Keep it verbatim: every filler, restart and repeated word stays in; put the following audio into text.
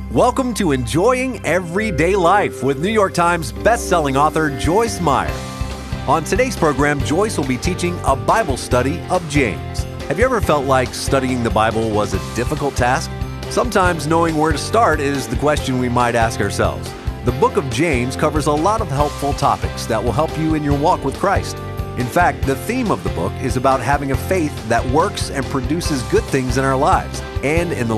Welcome to Enjoying Everyday Life with New York Times best-selling author Joyce Meyer. On today's program, Joyce will be teaching a Bible study of James. Have you ever felt like studying the Bible was a difficult task? Sometimes knowing where to start is the question we might ask ourselves. The book of James covers a lot of helpful topics that will help you in your walk with Christ. In fact, the theme of the book is about having a faith that works and produces good things in our lives and in the